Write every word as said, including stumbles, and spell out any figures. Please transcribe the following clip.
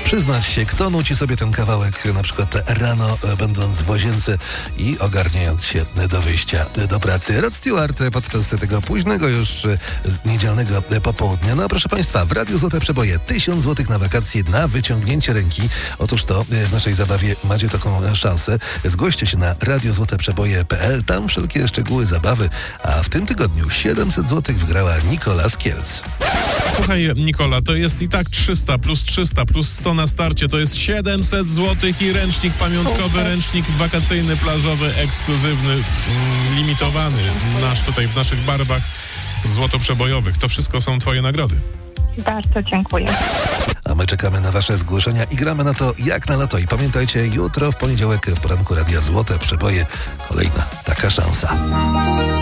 przyznać się, kto nuci sobie ten kawałek na przykład rano, będąc w łazience i ogarniając się do wyjścia do pracy. Rod Stewart podczas tego późnego już z niedzielnego popołudnia. No proszę Państwa, w Radiu Złote Przeboje tysiąc złotych na wakacje na wyciągnięcie ręki. Otóż to w naszej zabawie macie taką szansę. Zgłoście się na radio złote przeboje kropka p l. Tam wszelkie szczegóły zabawy. A w tym tygodniu siedemset złotych wygrała Nikola z Kielc. Słuchaj, Nikola, to jest i tak trzysta plus trzysta plus sto na starcie. To jest siedemset złotych i ręcznik pamiątkowy, ręcznik wakacyjny, plażowy, ekskluzywny, mm, limitowany. Nasz tutaj w naszych barwach złotoprzebojowych. To wszystko są twoje nagrody. Bardzo dziękuję. A my czekamy na wasze zgłoszenia i gramy na to jak na lato. I pamiętajcie, jutro w poniedziałek w poranku Radia Złote Przeboje kolejna taka szansa.